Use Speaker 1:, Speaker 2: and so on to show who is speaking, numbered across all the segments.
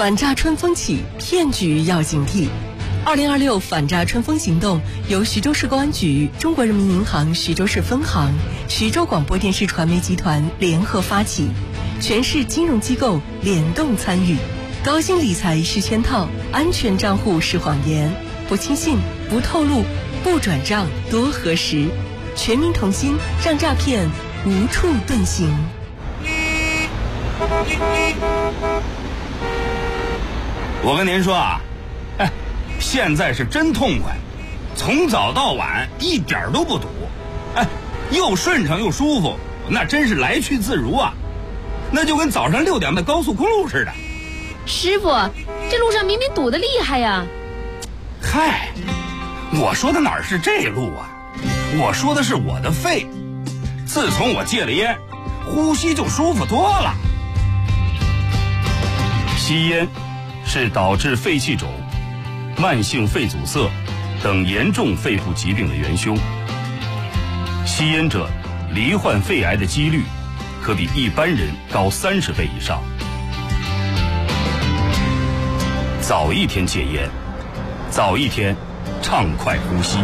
Speaker 1: 反诈春风起，骗局要警惕。2026反诈春风行动由徐州市公安局、中国人民银行徐州市分行、徐州广播电视传媒集团联合发起，全市金融机构联动参与。高薪理财是圈套，安全账户是谎言，不轻信，不透露，不转账，多核实。全民同心，让诈骗无处遁形。
Speaker 2: 我跟您说啊，现在是真痛快，从早到晚一点都不堵，又顺畅又舒服，那真是来去自如啊，那就跟早上6点的高速公路似的。
Speaker 3: 师傅，这路上明明堵得厉害呀。
Speaker 2: 嗨，我说的哪是这路啊，我说的是我的肺。自从我戒了烟，呼吸就舒服多了。
Speaker 4: 吸烟是导致肺气肿、慢性肺阻塞等严重肺部疾病的元凶。吸烟者罹患肺癌的几率可比一般人高30倍以上。早一天戒烟，早一天畅快呼吸。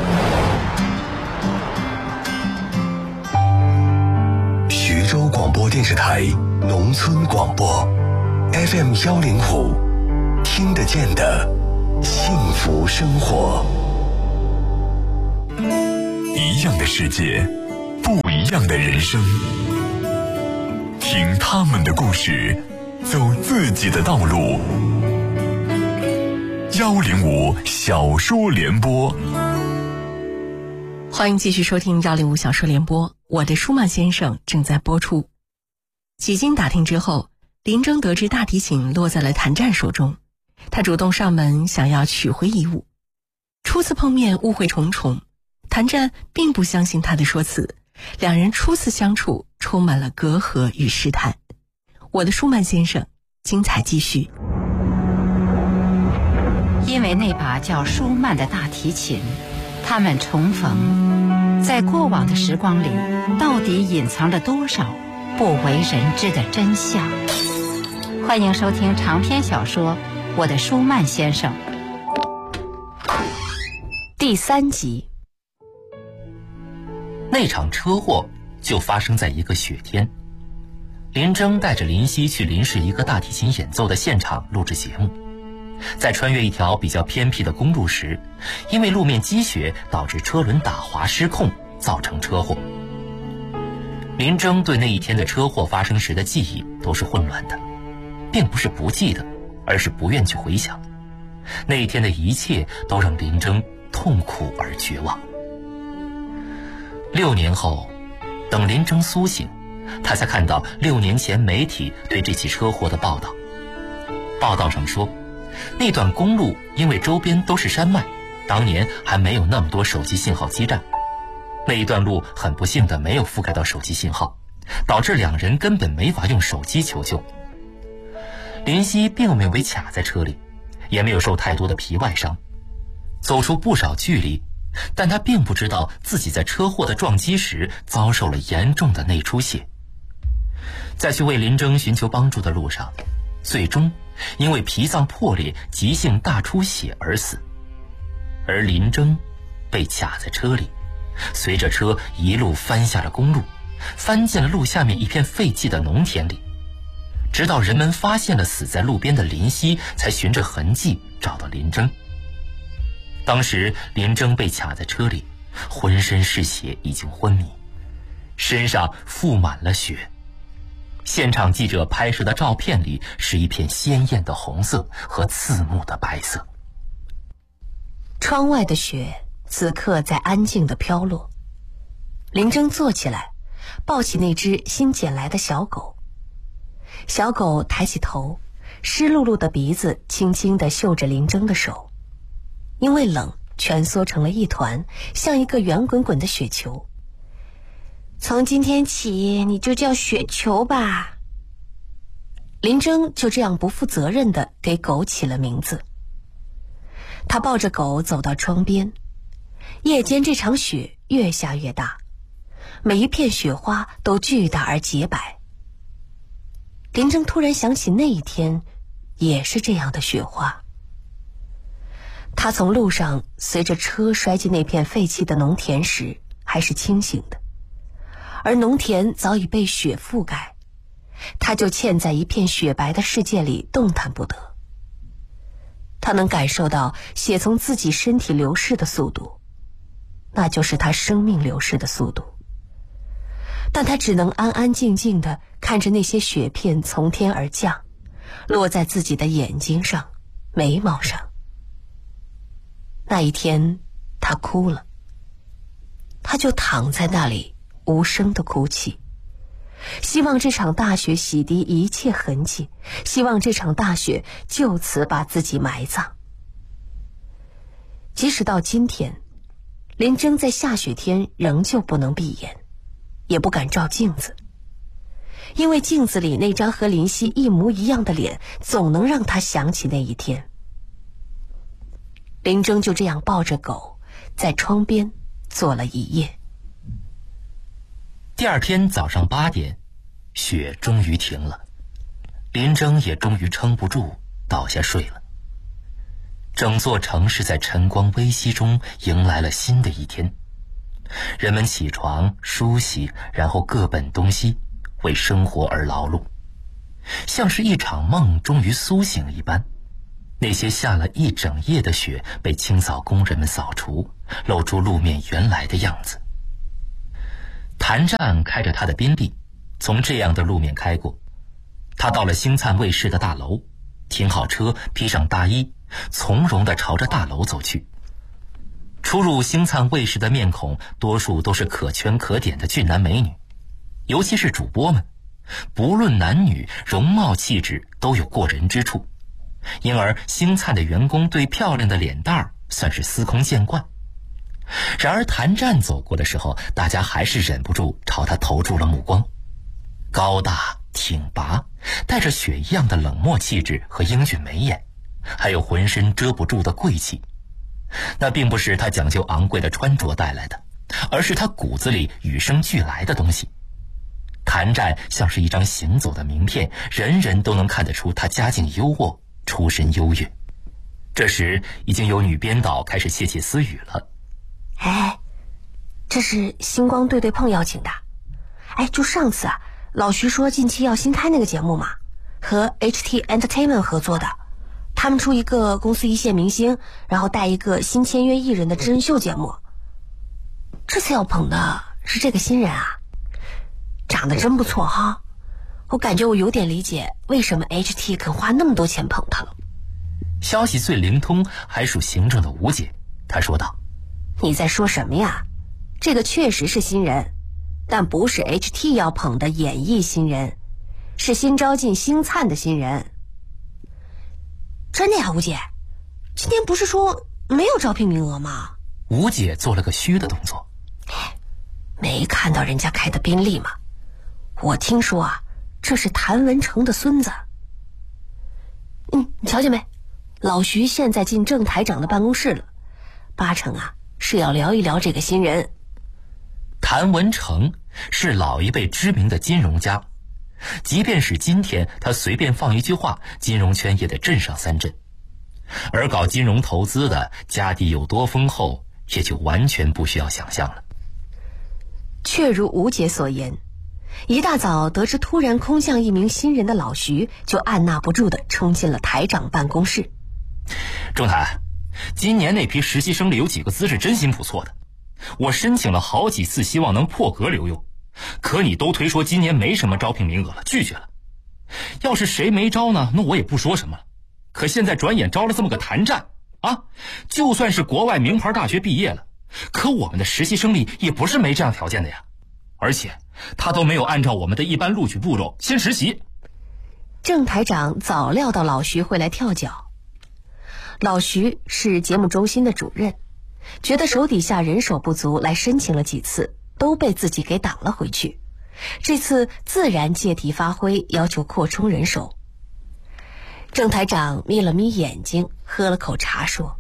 Speaker 5: 徐州广播电视台农村广播 FM105，听得见的幸福生活。一样的世界，不一样的人生。听他们的故事，走自己的道路。105小说联播，
Speaker 1: 欢迎继续收听105小说联播。我的舒曼先生正在播出。几经打听之后，林征得知大提琴落在了谭战手中，他主动上门想要取回遗物。初次碰面，误会重重，谭战并不相信他的说辞，两人初次相处充满了隔阂与试探。我的舒曼先生，精彩继续。
Speaker 6: 因为那把叫舒曼的大提琴，他们重逢，在过往的时光里，到底隐藏了多少不为人知的真相？欢迎收听长篇小说《我的舒曼先生》第3集。
Speaker 7: 那场车祸就发生在一个雪天，林征带着林夕去林市一个大提琴演奏的现场录制节目。在穿越一条比较偏僻的公路时，因为路面积雪导致车轮打滑失控，造成车祸。林征对那一天的车祸发生时的记忆都是混乱的，并不是不记得，而是不愿去回想。那一天的一切都让林征痛苦而绝望。6年后，等林征苏醒，他才看到6年前媒体对这起车祸的报道。报道上说，那段公路因为周边都是山脉，当年还没有那么多手机信号基站，那一段路很不幸的没有覆盖到手机信号，导致2人根本没法用手机求救。林夕并没有被卡在车里，也没有受太多的皮外伤，走出不少距离，但他并不知道自己在车祸的撞击时遭受了严重的内出血。在去为林征寻求帮助的路上，最终因为脾脏破裂急性大出血而死，而林征被卡在车里，随着车一路翻下了公路，翻进了路下面一片废弃的农田里，直到人们发现了死在路边的林夕，才循着痕迹找到林征。当时林征被卡在车里，浑身是血，已经昏迷，身上覆满了血。现场记者拍摄的照片里是一片鲜艳的红色和刺目的白色。
Speaker 8: 窗外的雪此刻在安静地飘落。林征坐起来，抱起那只新捡来的小狗。小狗抬起头，湿漉漉的鼻子轻轻地嗅着林征的手，因为冷蜷缩成了一团，像一个圆滚滚的雪球。从今天起，你就叫雪球吧。林征就这样不负责任地给狗起了名字。他抱着狗走到窗边，夜间这场雪越下越大，每一片雪花都巨大而洁白。林征突然想起那一天也是这样的雪花。他从路上随着车摔进那片废弃的农田时还是清醒的，而农田早已被雪覆盖，他就嵌在一片雪白的世界里动弹不得。他能感受到血从自己身体流逝的速度，那就是他生命流逝的速度，但他只能安安静静地看着那些雪片从天而降，落在自己的眼睛上、眉毛上。那一天他哭了，他就躺在那里无声地哭泣，希望这场大雪洗涤一切痕迹，希望这场大雪就此把自己埋葬。即使到今天，林征在下雪天仍旧不能闭眼，也不敢照镜子，因为镜子里那张和林夕一模一样的脸总能让他想起那一天。林征就这样抱着狗在窗边坐了一夜。
Speaker 7: 第二天早上8点，雪终于停了，林征也终于撑不住倒下睡了。整座城市在晨光微熹中迎来了新的一天，人们起床梳洗，然后各奔东西，为生活而劳碌，像是一场梦终于苏醒一般。那些下了一整夜的雪被清扫工人们扫除，露出路面原来的样子。谭战开着他的宾利从这样的路面开过，他到了星灿卫视的大楼，停好车，披上大衣，从容地朝着大楼走去。出入星灿卫视的面孔多数都是可圈可点的俊男美女，尤其是主播们，不论男女，容貌气质都有过人之处，因而星灿的员工对漂亮的脸蛋儿算是司空见惯。然而谭战走过的时候，大家还是忍不住朝他投注了目光。高大挺拔，带着雪一样的冷漠气质和英俊眉眼，还有浑身遮不住的贵气。那并不是他讲究昂贵的穿着带来的，而是他骨子里与生俱来的东西。谭战像是一张行走的名片，人人都能看得出他家境优渥，出身优越。这时已经有女编导开始窃窃私语了。
Speaker 8: 哎，这是星光对对碰邀请的。哎，就上次啊，老徐说近期要新开那个节目嘛，和 HT Entertainment 合作的，他们出一个公司一线明星，然后带一个新签约艺人的真人秀节目。这次要捧的是这个新人啊，长得真不错哈，我感觉我有点理解为什么 HT 肯花那么多钱捧他了。
Speaker 7: 消息最灵通还属行政的吴姐，她说道：
Speaker 8: 你在说什么呀？这个确实是新人，但不是 HT 要捧的演艺新人，是新招进星灿的新人。真的呀，吴姐？今天不是说没有招聘名额吗？
Speaker 7: 吴姐做了个虚的动作。
Speaker 8: 没看到人家开的宾利吗？我听说啊，这是谭文成的孙子。你瞧见没？老徐现在进郑台长的办公室了，八成啊是要聊一聊这个新人。
Speaker 7: 谭文成是老一辈知名的金融家，即便是今天他随便放一句话，金融圈也得震上3震。而搞金融投资的家底有多丰厚，也就完全不需要想象了。
Speaker 8: 确如吴姐所言，一大早得知突然空降一名新人的老徐，就按捺不住地冲进了台长办公室。
Speaker 7: 仲台，今年那批实习生里有几个资质真心不错的，我申请了好几次，希望能破格留用，可你都推说今年没什么招聘名额了，拒绝了。要是谁没招呢，那我也不说什么了。可现在转眼招了这么个谭战啊，就算是国外名牌大学毕业了，可我们的实习生里也不是没这样条件的呀。而且他都没有按照我们的一般录取步骤先实习。
Speaker 8: 郑台长早料到老徐会来跳脚。老徐是节目中心的主任，觉得手底下人手不足，来申请了几次，都被自己给挡了回去。这次自然借题发挥，要求扩充人手。郑台长眯了眯眼睛，喝了口茶说：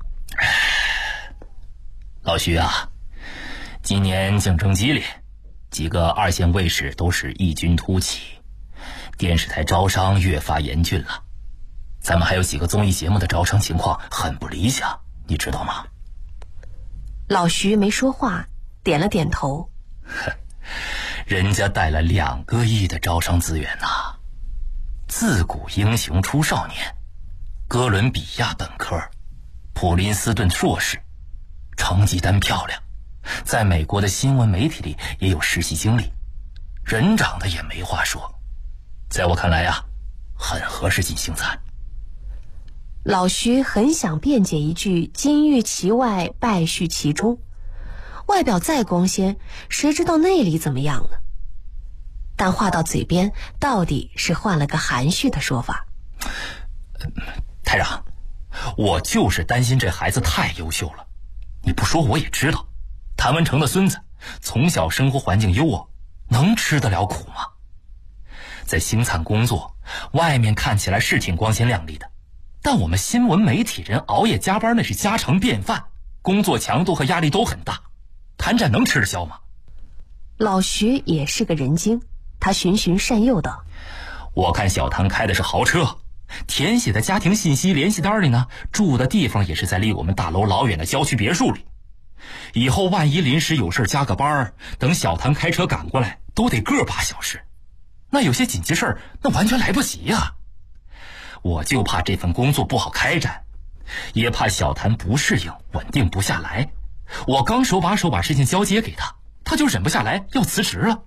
Speaker 7: 老徐啊，今年竞争激烈，几个2线卫视都是异军突起，电视台招商越发严峻了。 咱们还有几个综艺节目的招生情况很不理想，你知道吗？
Speaker 8: 老徐没说话，点了点头。
Speaker 7: 人家带了2个亿的招商资源呐，自古英雄出少年，哥伦比亚本科，普林斯顿硕士，成绩单漂亮，在美国的新闻媒体里也有实习经历，人长得也没话说，在我看来呀，很合适进星灿。
Speaker 8: 老徐很想辩解一句金玉其外，败絮其中，外表再光鲜，谁知道内里怎么样呢？但话到嘴边，到底是换了个含蓄的说法。
Speaker 7: 台长，我就是担心这孩子太优秀了，你不说我也知道，谭文成的孙子从小生活环境优渥，能吃得了苦吗？在星灿工作，外面看起来是挺光鲜亮丽的，但我们新闻媒体人熬夜加班那是家常便饭，工作强度和压力都很大，谭展能吃得消吗？
Speaker 8: 老徐也是个人精，他循循善诱道：
Speaker 7: 我看小谭开的是豪车，填写的家庭信息联系单里呢，住的地方也是在离我们大楼老远的郊区别墅里。以后万一临时有事加个班，等小谭开车赶过来都得个把小时，那有些紧急事那完全来不及呀。我就怕这份工作不好开展，也怕小谭不适应，稳定不下来。我刚手把事情交接给他，他就忍不下来要辞职了。